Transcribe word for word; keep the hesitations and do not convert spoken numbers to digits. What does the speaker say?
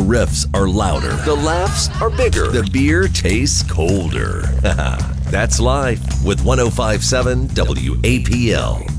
riffs are louder. The laughs are bigger. The beer tastes colder. That's life with one oh five point seven W A P L.